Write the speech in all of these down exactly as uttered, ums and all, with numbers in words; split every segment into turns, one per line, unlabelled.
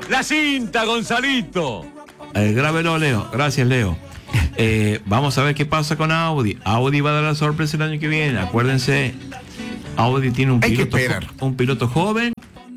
La cinta, Gonzalito.
Eh, grábelo, Leo. Gracias, Leo. Eh, vamos a ver qué pasa con Audi. Audi va a dar la sorpresa el año que viene. Acuérdense, Audi tiene un
Hay que
piloto,
esperar.
jo- un piloto joven.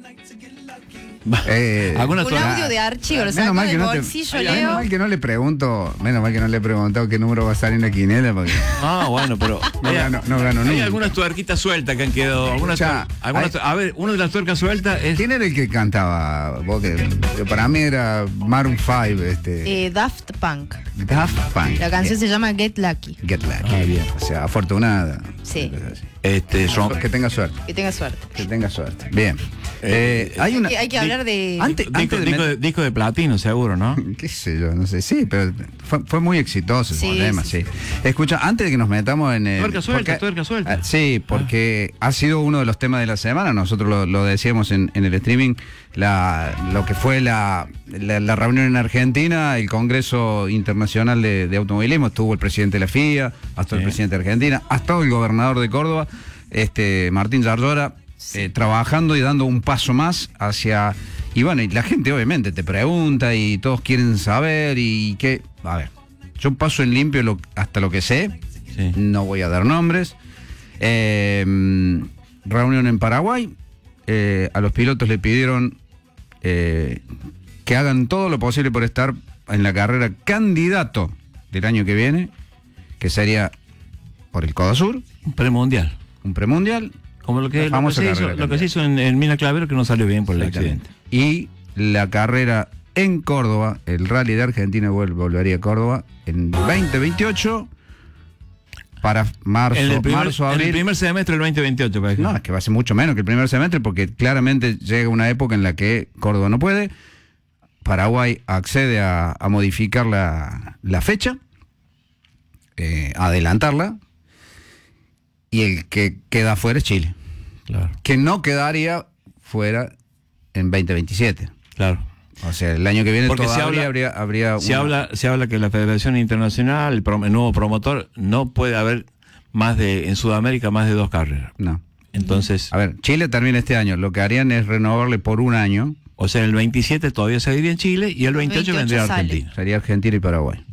Eh,
Alguna
Un
toda-
audio de Archie, lo
menos
saco
mal,
del
que no te,
bolsillo,
menos
Leo.
mal que no le pregunto, menos mal que no le he preguntado qué número va a salir en la quinela, porque
Ah, bueno, pero
no
hay,
gano, no gano
hay
nunca.
algunas tuerquitas sueltas que han quedado. Algunas
Ya,
tuer- algunas
hay-
tuer- a ver, una de las tuercas sueltas es.
¿Quién era el que cantaba? Vos que- que para mí era Maroon cinco, este,
Eh, Daft Punk.
Daft Punk.
La canción se llama Get Lucky.
Get Lucky.
Ah, bien.
O sea, afortunada.
Sí.
Este, rom-
Que tenga suerte.
Que tenga suerte.
Que tenga suerte. Bien. Eh, hay una.
Hay que, hay que hablar de...
Antes,
disco,
antes de
disco
met-
de, disco de platino, seguro, ¿no?
qué sé yo, no sé, sí, pero fue, fue muy exitoso
Sí,
el tema, sí.
sí.
Escucha, antes de que nos metamos en el...
Tuerca suelta,
porque-
tuerca suelta.
ah, sí, porque ha sido uno de los temas de la semana, nosotros lo, lo decíamos en, en el streaming, la, lo que fue la, la, la reunión en Argentina, el Congreso Internacional de, de Automovilismo, estuvo el presidente de la F I A, hasta el
Sí.
presidente de Argentina, ha estado el gobernador de Córdoba, este Martín Yarlora, eh, trabajando y dando un paso más hacia... Y bueno, y la gente obviamente te pregunta y todos quieren saber y qué... A ver, yo paso en limpio lo- hasta lo que sé,
Sí.
no voy a dar nombres. Eh, reunión en Paraguay, eh, a los pilotos le pidieron eh, que hagan todo lo posible por estar en la carrera candidato del año que viene, que sería por el Codo Sur,
Un premundial.
un premundial.
Como lo que,
La
lo que
famosa
se, hizo,
carrera
lo que se hizo en, en Mina Clavero, que no salió bien por el accidente.
Y la carrera en Córdoba, el Rally de Argentina vuel- volvería a Córdoba en veinte veintiocho para marzo,
En el primer,
marzo,
en
abril.
el primer semestre del veinte veintiocho, por ejemplo.
No, es que va a ser mucho menos que el primer semestre porque claramente llega una época en la que Córdoba no puede. Paraguay accede a, a modificar la, la fecha, eh, a adelantarla, y el que queda fuera es Chile,
Claro,
que no quedaría fuera en veinte veintisiete.
claro.
O sea, el año que viene
Porque se
todavía
habla-
habría, habría
Se
una-
habla, se habla que la Federación Internacional, el, prom- el nuevo promotor, no puede haber más de, en Sudamérica, más de dos carreras.
No.
Entonces,
A ver, Chile termina este año. Lo que harían es renovarle por un año.
o sea, el veintisiete todavía seguiría en Chile y el veintiocho,
veintiocho
vendría a
sale.
Argentina.
Sería Argentina y Paraguay.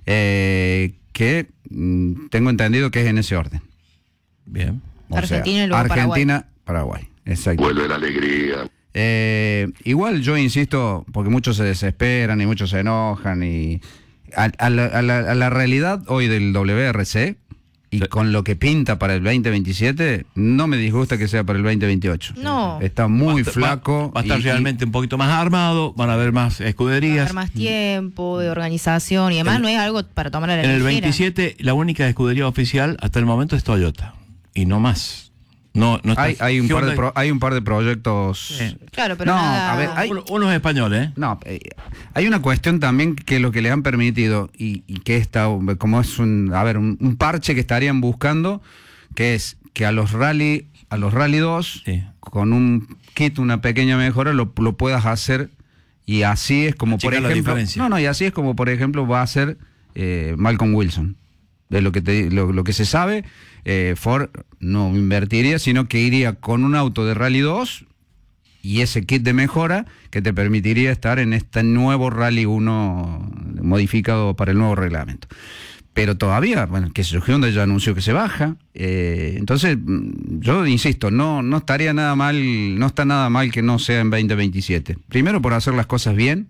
Eh, que mm, tengo entendido que es en ese orden.
Bien.
O
Argentina
sea,
y luego
Argentina, Paraguay. Exacto.
Vuelve la alegría.
Eh, igual yo insisto, porque muchos se desesperan y muchos se enojan y a, a la, a la- a la realidad hoy del W R C y
Sí.
con lo que pinta para el veinte veintisiete, no me disgusta que sea para el veinte veintiocho.
No.
Está muy
Va a estar-
flaco.
Va, va a estar
y- y-
realmente un poquito más armado, van a haber más
Va a
escuderías.
haber más tiempo de organización y además
En-
no es algo para tomar a la
En el
ligera.
veintisiete, la única escudería oficial hasta el momento es Toyota. Y no más. No, no está
hay, hay, un par de
Hyundai-
pro- hay un par de proyectos.
Sí.
Claro, pero
No,
nada...
a ver, hay-
Uno- unos españoles, ¿eh?
No, eh, hay una cuestión también que lo que le han permitido y, y que está, como es un, a ver, un, un parche que estarían buscando, que es que a los rally, a los rally dos,
Sí.
con un kit, una pequeña mejora, lo, lo puedas hacer y así es como por
Achicar la
ejemplo,
diferencia.
no, no, y así es como por ejemplo va a hacer eh, Malcolm Wilson. De lo que te, lo, lo que se sabe, eh, Ford no invertiría, sino que iría con un auto de Rally dos y ese kit de mejora que te permitiría estar en este nuevo Rally uno modificado para el nuevo reglamento. Pero todavía, bueno, que sé yo, Hyundai ya anunció que se baja. eh, entonces, mm, yo insisto, no, no estaría nada mal, no está nada mal que no sea en veinte veintisiete. Primero por hacer las cosas bien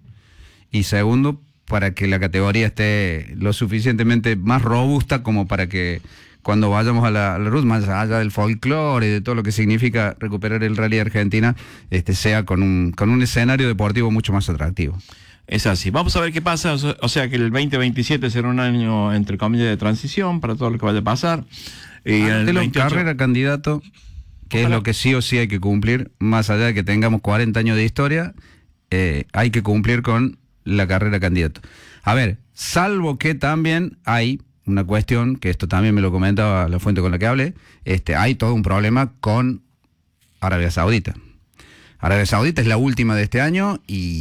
y segundo para que la categoría esté lo suficientemente más robusta como para que cuando vayamos a la, a la ruta, más allá del folclore y de todo lo que significa recuperar el Rally de Argentina, este sea con un, con un escenario deportivo mucho más atractivo.
Es así. Vamos a ver qué pasa. O sea- O sea que el veinte veintisiete será un año, entre comillas, de transición para todo lo que vaya a pasar. Y en el
Anotelo,
veintiocho,
carrera candidato, que
Ojalá.
es lo que sí o sí hay que cumplir, más allá de que tengamos cuarenta años de historia, eh, hay que cumplir con la carrera candidato. A ver, salvo que también hay una cuestión, que esto también me lo comentaba la fuente con la que hablé, este, hay todo un problema con Arabia Saudita. Arabia Saudita es la última de este año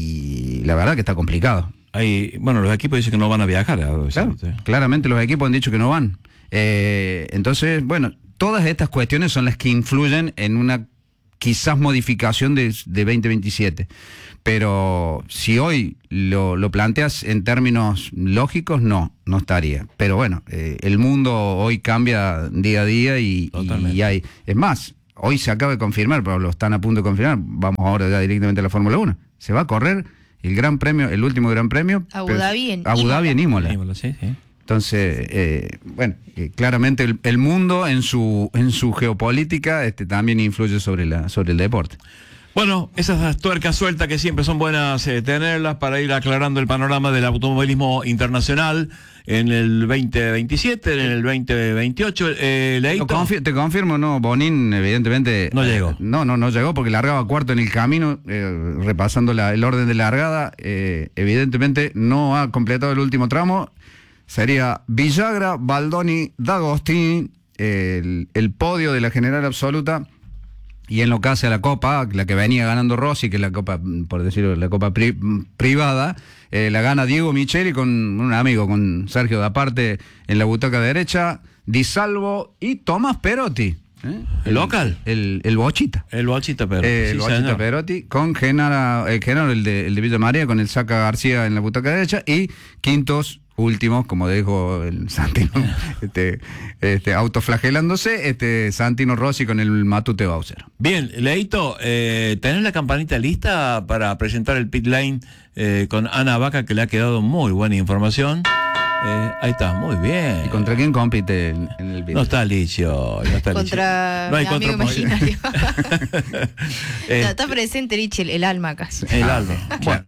y la verdad que está complicado.
hay, bueno, los equipos dicen que no van a viajar. a-
Claro,
sí.
claramente los equipos han dicho que no van. Eh, entonces, bueno, todas estas cuestiones son las que influyen en una quizás modificación de, de veinte veintisiete. Pero si hoy lo, lo planteas en términos lógicos, no, no estaría. Pero bueno, eh, el mundo hoy cambia día a día y, y, y hay... Es más, hoy se acaba de confirmar, pero lo están a punto de confirmar, vamos ahora ya directamente a la Fórmula uno. Se va a correr el gran premio, el último gran premio.
Abu Dhabi en
Abu Dhabi en Imola.
Imola, sí, sí.
Entonces, eh, bueno, eh, claramente el, el mundo en su en su geopolítica este, también influye sobre la sobre el deporte.
Bueno, esas tuercas sueltas que siempre son buenas eh, tenerlas para ir aclarando el panorama del automovilismo internacional en el veinte veintisiete, en el veinte veintiocho. Eh,
Lo confi- te confirmo, no, Bonín evidentemente...
No llegó.
Eh, no, no, no llegó porque largaba cuarto en el camino, eh, repasando la, el orden de largada. Eh, evidentemente no ha completado el último tramo. Sería Villagra, Baldoni, D'Agostini, el, el podio de la general absoluta. Y en lo que hace a la Copa, la que venía ganando Rossi, que es la Copa, por decirlo, la Copa pri privada, eh, la gana Diego Micheli con un amigo, con Sergio Daparte en la butaca derecha, Di Salvo y Tomás Perotti. ¿eh?
¿El local?
El, el Bochita.
El Bochita Perotti.
Eh, el
sí,
Bochita
señor.
Perotti, con Genaro, eh, Genaro el, de, el de Villa María, con el Saca García en la butaca derecha, y quintos, últimos, como dijo el Santino, este, este, autoflagelándose, este, Santino Rossi con el Matute Bowser.
Bien, Leito, eh, ¿tenés la campanita lista para presentar el pit lane eh, con Ana Vaca, que le ha quedado muy buena información? Eh, ahí está, muy bien.
¿Y contra quién compite en, en el pit?
No está Licio, no está
Contra
Licio. No hay
mi amigo imaginario.
Eh,
No, está presente, Richie, el, el alma acá.
el alma. Bueno.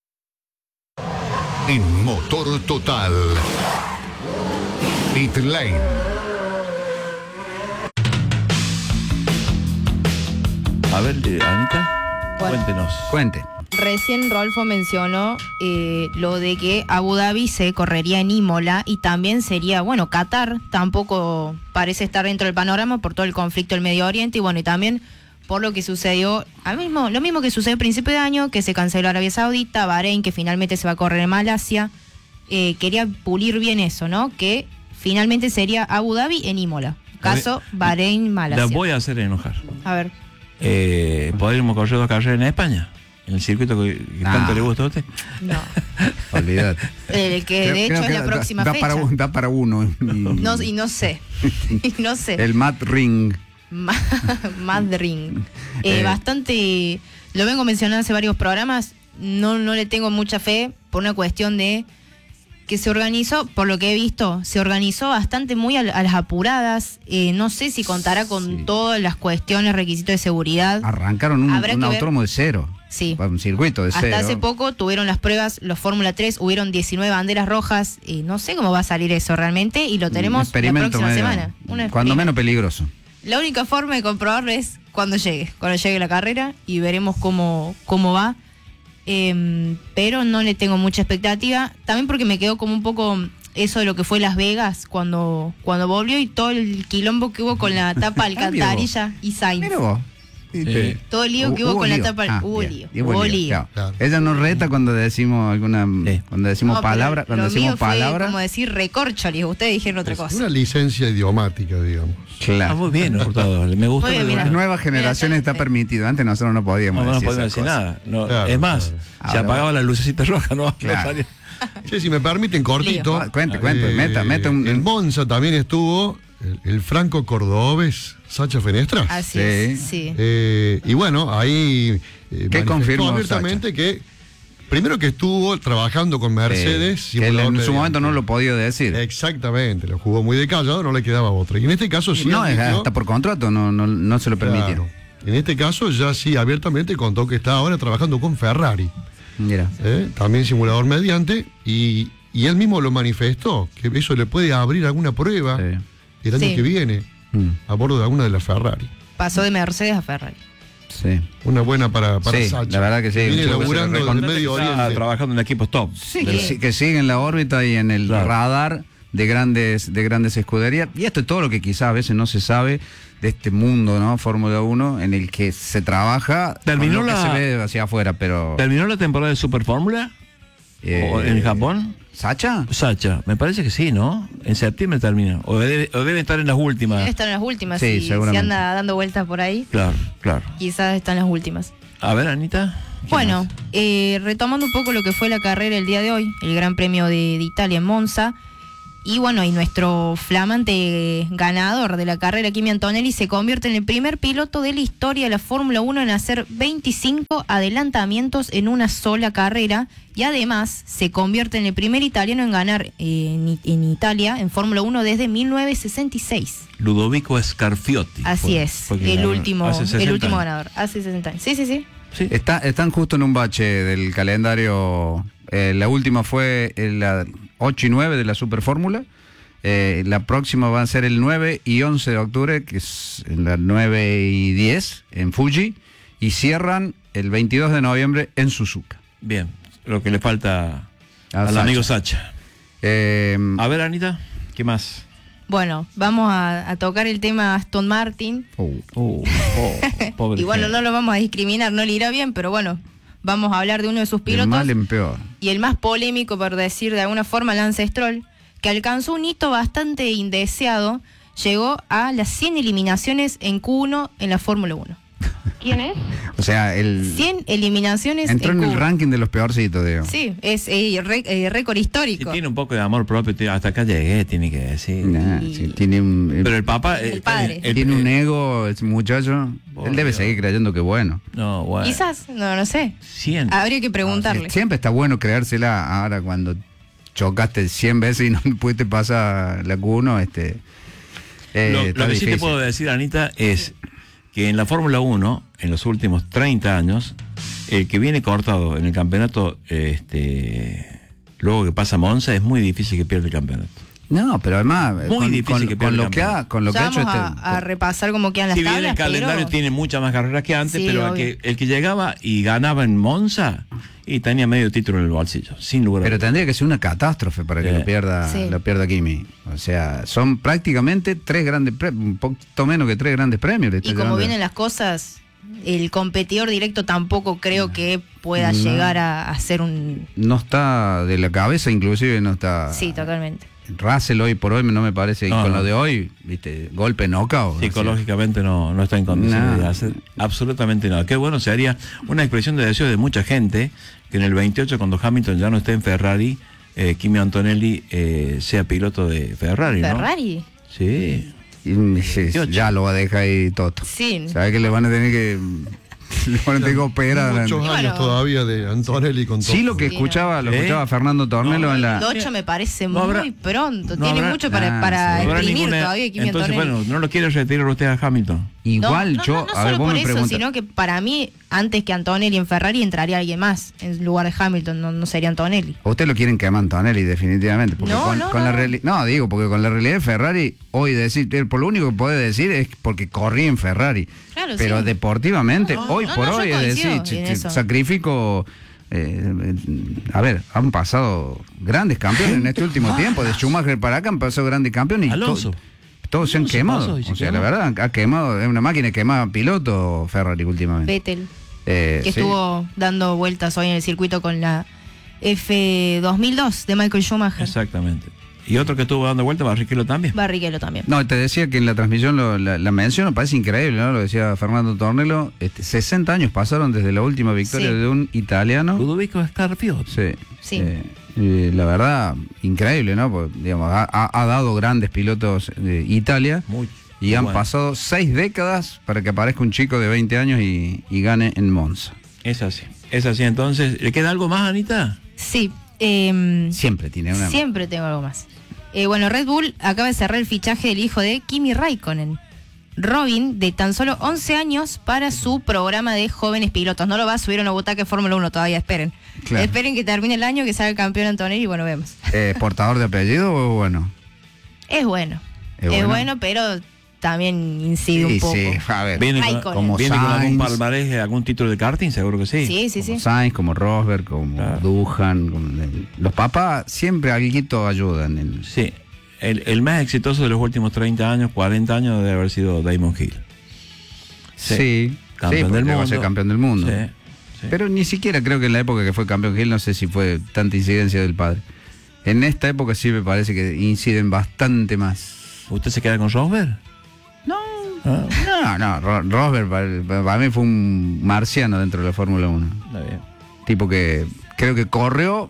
En Motor Total. Pit Lane.
A ver, eh, Anita,
Bueno.
cuéntenos.
Cuente.
Recién Rolfo mencionó eh, lo de que Abu Dhabi se correría en Imola y también sería, bueno, Qatar tampoco parece estar dentro del panorama por todo el conflicto del Medio Oriente y bueno, y también por lo que sucedió, al mismo, lo mismo que sucedió a principio de año, que se canceló Arabia Saudita, Bahrein, que finalmente se va a correr en Malasia. Eh, quería pulir bien eso, ¿no? Que finalmente sería Abu Dhabi en Imola. Caso Bahrein, Malasia.
La voy a hacer enojar.
A ver.
Eh, ¿Podríamos correr dos carreras en España? En el circuito que, que
Ah.
tanto le gusta a usted.
No.
Olvídate.
El que
Creo-
de hecho
creo
es
que
la
da-
próxima
da
fecha.
Para, un- da para uno. Y,
No, y no sé. Y no sé.
el Matt Ring.
Ma- Mad Ring. Eh,
Eh.
Bastante, lo vengo mencionando hace varios programas, no, no le tengo mucha fe por una cuestión de que se organizó, por lo que he visto, se organizó bastante muy a, a las apuradas. Eh, no sé si contará con
Sí.
todas las cuestiones, requisitos de seguridad.
Arrancaron un,
Habrá
un
que ver.
autódromo de cero.
Sí.
Un circuito de
Hasta
cero.
hace poco tuvieron las pruebas, los Fórmula tres, hubieron diecinueve banderas rojas. Y no sé cómo va a salir eso realmente y lo
Un
tenemos la
experimento
próxima
medio-
semana. Un
Cuando
experimento.
menos peligroso.
La única forma de comprobarlo es cuando llegue, cuando llegue la carrera y veremos cómo, cómo va. Eh, pero no le tengo mucha expectativa, también porque me quedó como un poco eso de lo que fue Las Vegas cuando, cuando volvió y todo el quilombo que hubo con la tapa alcantarilla y Sainz.
Mira vos.
Sí.
Todo el lío que hubo,
Hubo
con la
lío.
tapa.
Ah,
hubo
bien.
lío.
Y
Hubo lío.
claro.
Claro.
Ella nos reta cuando decimos alguna
Sí.
cuando decimos
No, pero
palabra, cuando
lo
decimos
mío fue
palabra.
como decir recorcholis, ustedes dijeron otra
Es
cosa.
una licencia idiomática, digamos.
Ah,
Claro.
muy bien, Hurtado. Me gusta.
Muy bien,
porque-
mira.
Las nuevas generaciones está
sí.
permitido. Antes nosotros no podíamos
No, no
decir,
podemos
esas
decir
cosas.
nada. No,
Claro,
es más,
claro.
se
Ahora-
apagaba la lucecita roja, ¿no? No
Claro.
salía.
Che, si me permiten, cortito.
Lío. Cuente, cuente, meta, meta un-
En Monza también estuvo el, el franco cordobés Sacha Fenestra.
Así
Sí.
es, sí.
Eh, y bueno, ahí eh,
¿Qué
manifestó
confirmó
abiertamente que primero que estuvo trabajando con Mercedes.
Sí, que él
simulador
en su
de
momento no
viento.
lo podía decir.
Exactamente, lo jugó muy de callado, no le quedaba otra. Y en este caso sí.
no, es
admitió-
hasta por contrato no, no, no se lo permitieron.
Claro. En este caso ya sí abiertamente contó que está ahora trabajando con Ferrari.
Mira.
¿eh? También simulador mediante. Y, y él mismo lo manifestó, que eso le puede abrir alguna prueba
Sí.
el año
Sí.
que viene
Mm,
a bordo de alguna de las Ferrari.
Pasó de Mercedes a Ferrari.
sí.
Una buena para, para
Sí,
Sacha.
la verdad que sí.
Viene
Muchas
laburando
veces
en el
Contento
Medio
que está
Oriente.
trabajando en equipos top.
Sí,
Del-
que, sí- que sigue en la órbita y en el
Claro.
radar de grandes, de grandes escuderías. Y esto es todo lo que quizás a veces no se sabe de este mundo, ¿no? Fórmula uno, en el que se trabaja.
Terminó
con lo que
la-
se ve hacia afuera, pero.
¿Terminó la temporada de Super Fórmula?
eh,
¿O en Japón?
¿Sacha?
Sacha, me parece que sí, ¿no? En septiembre termina. O debe, o debe estar en las últimas.
Debe estar en las últimas,
Sí,
si,
seguramente.
si anda dando vueltas por ahí,
Claro, claro.
quizás están las últimas.
A ver, Anita. ¿qué
Bueno,
más?
eh, retomando un poco lo que fue la carrera el día de hoy, el Gran Premio de, de Italia en Monza, y bueno, y nuestro flamante ganador de la carrera, Kimi Antonelli, se convierte en el primer piloto de la historia de la Fórmula uno en hacer veinticinco adelantamientos en una sola carrera, y además se convierte en el primer italiano en ganar eh, en, en Italia en Fórmula uno desde mil novecientos sesenta y seis.
Ludovico Scarfiotti.
Así
fue-
es,
fue quien
el
ganó
último,
hace sesenta
el último
años.
ganador, hace sesenta años. Sí, sí, sí.
Sí.
Está, están justo en un bache del calendario. Eh, la última fue eh, la ocho y nueve de la Super Fórmula. Eh, la próxima va a ser el nueve y once de octubre, que es en la nueve y diez en Fuji. Y cierran el veintidós de noviembre en Suzuka.
Bien, lo que le falta
A
al
Sacha.
amigo Sacha.
Eh,
A ver, Anita, ¿qué más?
Bueno, vamos a, a tocar el tema Aston Martin.
oh,
Uh, oh, pobre
Y bueno,
gente.
no lo vamos a discriminar, no le irá bien, pero bueno, vamos a hablar de uno de sus
de
pilotos.
mal en peor.
Y el más polémico, por decir de alguna forma, Lance Stroll, que alcanzó un hito bastante indeseado, llegó a las cien eliminaciones en Q uno en la Fórmula uno.
¿Quién es?
O sea, el,
cien eliminaciones
entró
en
en
Q
el
uno.
ranking de los peorcitos, digo.
Sí, es eh, re- eh, récord
Si
histórico.
tiene un poco de amor propio, tiene- hasta acá llegué, tiene que decir.
Nah,
Y-
sí, tiene un,
Pero el papá.
El
eh,
padre.
el-
tiene un
el-
ego, ese muchacho.
Por
Él debe
Dios.
seguir creyendo que es bueno.
No, bueno.
Quizás, no, no sé.
cien.
Habría que preguntarle.
Siempre está bueno creérsela. Ahora cuando chocaste cien veces y no pudiste pasar la Q uno, este, eh,
Lo,
está
lo que sí te
difícil.
puedo decir, Anita, es que en la Fórmula uno, en los últimos treinta años, el que viene cortado en el campeonato, este, luego que pasa a Monza, es muy difícil que pierda el campeonato.
No, pero además,
Muy
con,
difícil
con-
que
con
pierda
lo
el
que ha,
campeonato.
con lo que
Ya
ha hecho
vamos
este.
a, a repasar cómo quedan las
Si bien
tablas,
el calendario
pero...
tiene muchas más carreras que antes,
Sí,
pero el
obvio.
que, el que llegaba y ganaba en Monza, y tenía medio título en el bolsillo, sin lugar a
Pero
dudas.
tendría que ser una catástrofe para que
Sí.
lo pierda,
Sí.
lo pierda Kimi. O sea, son prácticamente tres grandes premios, un poquito menos que tres grandes premios. le está
Y como
llevando.
vienen las cosas, el competidor directo tampoco creo que pueda
No.
llegar a, a ser un...
No está de la cabeza, inclusive no está.
Sí, totalmente.
Russell hoy por hoy no me parece, y
No,
con
no.
lo de hoy, viste, golpe knockout.
Psicológicamente no, no está en condiciones
Nah.
de hacer absolutamente nada. Qué bueno sería una expresión de deseo de mucha gente que en el veintiocho, cuando Hamilton ya no esté en Ferrari, eh, Kimi Antonelli eh, sea piloto de Ferrari, ¿no?
¿Ferrari?
Sí.
Y, sí,
veintiocho.
ya lo va a dejar ahí Toto.
Sí.
¿Sabes que le van a tener que le van a tener que operar?
Muchos
Y
años
bueno.
todavía de Antonelli con todo.
Sí, lo que
Sí,
escuchaba, lo
¿Eh?
escuchaba Fernando Tornelo
No,
en la.
El ocho me parece
No habrá-
muy pronto.
no
Tiene
habrá-
mucho para,
Ah,
para
sí.
No habrá
exprimir
ninguna-
todavía Kimi
Entonces,
Antonelli.
bueno, no lo quiere retirar usted a Hamilton.
Igual
no, no,
yo,
no, no
a ver,
solo
vos
por
me
eso,
preguntas.
sino que para mí, antes que Antonelli en Ferrari, entraría alguien más en lugar de Hamilton, no, no sería Antonelli.
A usted lo quieren quemar Antonelli, definitivamente. Porque
No,
con,
no,
con la
no.
reali- no, digo, porque con la realidad de Ferrari, hoy decir, eh, por lo único que puede decir es porque corrí en Ferrari.
Claro,
Pero
sí.
deportivamente,
No,
hoy
no,
por
no,
hoy
yo
es
coincido
decir,
en
ch- ch-
eso.
sacrifico. eh, eh, a ver, han pasado grandes campeones en este último tiempo. De Schumacher para acá han pasado grandes campeones. Y
Alonso.
to- todos se han
Alonso
quemado.
pasó y se
O sea,
quemó.
la verdad, ha quemado, es una máquina que quema piloto Ferrari últimamente.
Vettel,
Eh,
que
sí.
estuvo dando vueltas hoy en el circuito con la F dos mil dos de Michael Schumacher.
Exactamente. Y otro que estuvo dando vuelta, Barrichello también.
Barrichello también.
No, te decía que en la transmisión lo- la, la mención me parece increíble, ¿no? Lo decía Fernando Tornelo. Este, sesenta años pasaron desde la última victoria
Sí.
de un italiano.
Ludovico Scarfiotti.
Sí.
Sí.
Eh, eh, la verdad, increíble, ¿no? Porque, digamos, ha, ha- ha dado grandes pilotos de Italia
Muy,
y
muy
han
bueno.
pasado seis décadas para que aparezca un chico de veinte años y, y gane en Monza.
Es así. Es así. Entonces, ¿le queda algo más, Anita?
Sí. em,
Siempre tiene una.
Siempre tengo algo más. Eh, bueno, Red Bull acaba de cerrar el fichaje del hijo de Kimi Raikkonen, Robin, de tan solo once años, para su programa de jóvenes pilotos. No lo va a subir a una butaca de Fórmula uno todavía, esperen.
Claro.
Esperen que termine el año, que salga el campeón Antonelli y bueno, vemos.
Eh, ¿Portador de apellido o bueno?
Es bueno.
Es
Es
bueno.
bueno, pero también incide
Sí,
un poco.
sí, a ver.
¿Viene, con,
Raikkonen.
Como
¿viene con algún
Sainz.
palmarés, algún título de karting? Seguro que sí.
Sí, sí,
Como
sí.
Sainz, como Rosberg, como
Claro.
Duhan. como- los papás siempre alguito ayudan. En,
Sí. El, el más exitoso de los últimos treinta años, cuarenta años, debe haber sido Damon Hill.
sí,
Sí. Campeón
sí, porque
del
llegó a
mundo.
ser campeón del mundo.
Sí, sí.
Pero ni siquiera creo que en la época que fue campeón Gil, no sé si fue tanta incidencia del padre. En esta época sí me parece que inciden bastante más.
¿Usted se queda con Rosberg?
No,
Ah,
no, no. Ro- Rosberg para, para mí fue un marciano dentro de la Fórmula uno.
está bien.
Tipo que creo que corrió,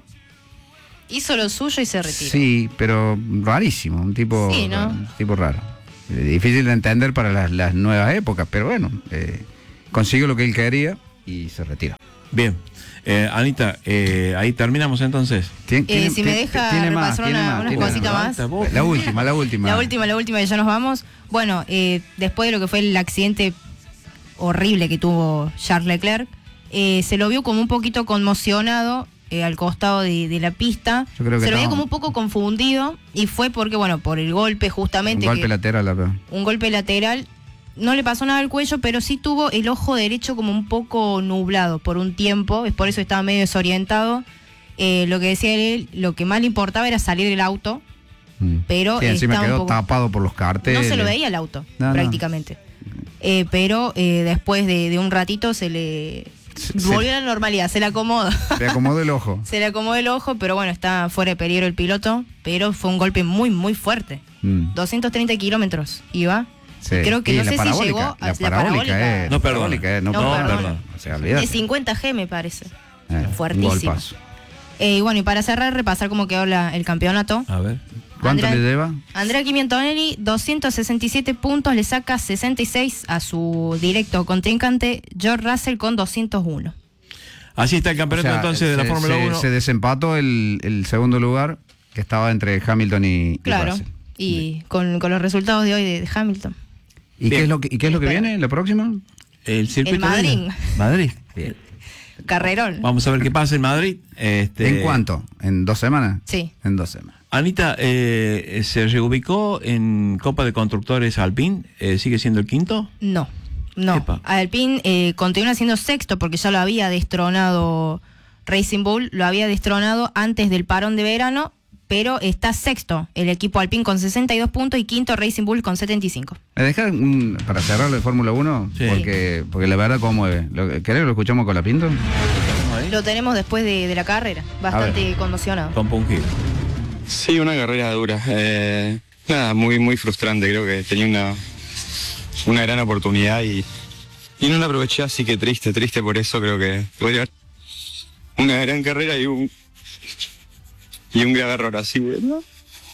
Hizo lo suyo y se retiró.
sí, pero rarísimo. Un tipo,
Sí, ¿no?
un tipo raro. Eh, Difícil de entender para las, las nuevas épocas, pero bueno, eh, consiguió lo que él quería y se retiró.
Bien. Eh, Anita, eh, ahí terminamos entonces.
Tien-
Eh,
tiene-
si me
tiene-
deja
tiene más,
repasar
tiene
una-
más,
unas
tiene
cositas más.
Levanta vos.
La última, la última.
La última, la última, y ya nos vamos. Bueno, eh, después de lo que fue el accidente horrible que tuvo Charles Leclerc, eh, se lo vio como un poquito conmocionado eh, al costado de, de la pista.
Yo creo que
se lo veía
estaba-
como un poco confundido y fue porque, bueno, por el golpe
Un
justamente.
golpe
que-
lateral, la verdad.
un golpe lateral. No le pasó nada al cuello, pero sí tuvo el ojo derecho como un poco nublado por un tiempo. Es por eso estaba medio desorientado. Eh, lo que decía él, lo que más le importaba era salir del auto.
Mm.
Pero
sí, encima
está un
quedó
poco-
tapado por los carteles.
No se lo veía el auto,
No, no.
prácticamente. Eh, pero eh, después de, de un ratito se le
Se-
volvió
se-
a la normalidad, se le acomodó.
Le acomodó el ojo.
Se le acomodó el ojo, pero bueno, está fuera de peligro el piloto. Pero fue un golpe muy, muy fuerte.
Mm.
doscientos treinta kilómetros iba.
Sí.
Creo que
Y
no
la
sé si
parabólica,
llegó a
la
la
parabólica.
parabólica.
es-
No
la
perdona.
parabólica es- no,
No
perdona.
perdona.
O sea, olvídate.
De cincuenta G me parece.
Eh,
Fuertísimo.
un golpazo.
Eh, y bueno, y para cerrar, repasar cómo quedó la- el campeonato.
A ver.
¿Cuánto
Andrea-
le lleva?
Andrea Kimi Antonelli, doscientos sesenta y siete puntos, le saca sesenta y seis a su directo contrincante George Russell con doscientos uno.
Así está el campeonato
O sea,
entonces de la
se-
Fórmula
se-
uno.
Se desempató el, el segundo lugar que estaba entre Hamilton y, y
Claro.
Russell.
Y con, con los resultados de hoy de, de Hamilton.
¿Y
Bien.
qué es lo que, y qué es lo que
Espera.
viene? ¿La próxima?
El circuito
El Madrid.
de Madrid. Bien.
Carrerón.
Vamos a ver qué pasa en Madrid. Este,
¿En cuánto? ¿En dos semanas?
Sí.
En dos semanas.
Anita, eh, ¿se reubicó en Copa de Constructores Alpine? Eh, ¿Sigue siendo el quinto?
No, no.
Epa.
Alpine eh, continúa siendo sexto porque ya lo había destronado Racing Bull, lo había destronado antes del parón de verano, pero está sexto el equipo Alpine con sesenta y dos puntos y quinto Racing Bull con setenta y cinco.
¿Me dejas un- para cerrar lo de Fórmula uno?
Sí.
Porque, porque la verdad, ¿cómo mueve? ¿Lo, ¿Querés que lo escuchamos con la Pinto?
Lo tenemos después de, de la carrera, bastante conmocionado.
Compungido.
Sí, una carrera dura. Eh, nada, muy muy frustrante. Creo que tenía una, una gran oportunidad y, y no la aproveché, así que triste, triste por eso. Creo que podría haber una gran carrera y un, y un grave error así, ¿no?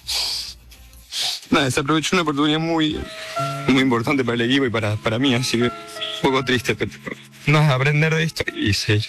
Nada, se aprovechó una oportunidad muy, muy importante para el equipo y para, para mí, así que un poco triste, pero nada, aprender de esto y seguir.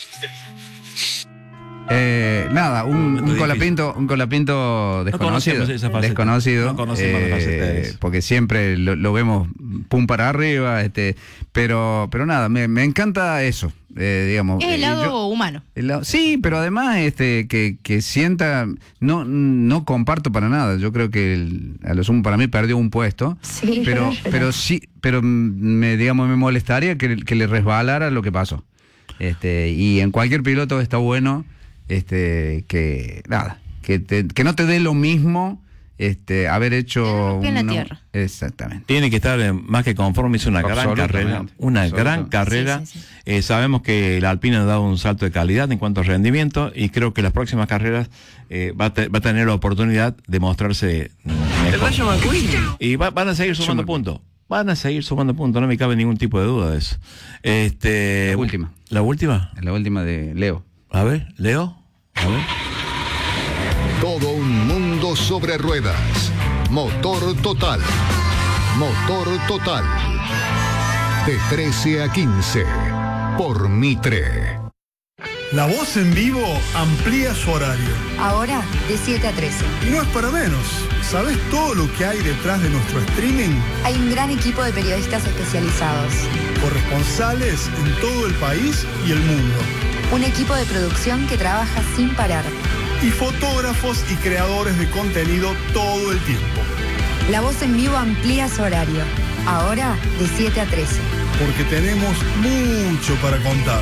Eh, nada, un,
Momento
un colapinto, un colapinto desconocido.
conocemos esa faceta.
Desconocido.
No conocemos la faceta de eso.
Porque siempre lo, lo vemos pum para arriba, este, pero, pero nada, me, me encanta eso, eh, digamos.
Es el
Eh,
lado
yo-
humano.
el lado- sí, pero además este que, que sienta, no, no comparto para nada. Yo creo que el- a lo sumo para mí perdió un puesto,
Sí,
pero, pero sí, pero me digamos me molestaría que, que le resbalara lo que pasó. Este, y en cualquier piloto está bueno este que nada, que, te- que no te dé lo mismo este haber hecho
Tener los pies en la
una-
tierra.
Exactamente.
Tiene que estar eh, más que conforme, hizo una gran
Absolutamente.
carrera, una gran
Absolutamente.
carrera.
Sí, sí, sí.
Eh, sabemos que el Alpine ha dado un salto de calidad en cuanto a rendimiento y creo que las próximas carreras eh, va, a te- va a tener la oportunidad de mostrarse mm, mejor. Y va- van a seguir sumando
McQueen.
puntos. Van a seguir sumando puntos, no me cabe ningún tipo de duda de eso. Este,
La última.
¿La última?
La última de Leo.
A ver, Leo. A ver.
Todo un mundo sobre ruedas. Motor Total. Motor Total. De trece a quince. Por Mitre.
La Voz en Vivo amplía su horario.
Ahora de siete a trece.
Y no es para menos. ¿Sabes todo lo que hay detrás de nuestro streaming?
Hay un gran equipo de periodistas especializados.
Corresponsales en todo el país y el mundo.
Un equipo de producción que trabaja sin parar.
Y fotógrafos y creadores de contenido todo el tiempo.
La Voz en Vivo amplía su horario. Ahora de siete a trece.
Porque tenemos mucho para contar.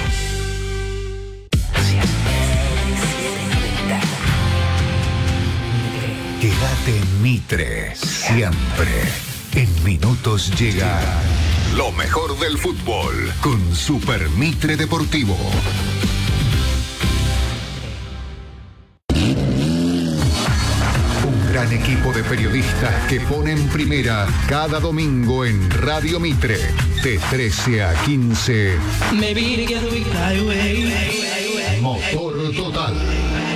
Quédate en Mitre. Siempre. En minutos llega lo mejor del fútbol con Super Mitre Deportivo. gran equipo de periodistas que ponen primera cada domingo en Radio Mitre, de trece a quince. Motor Total.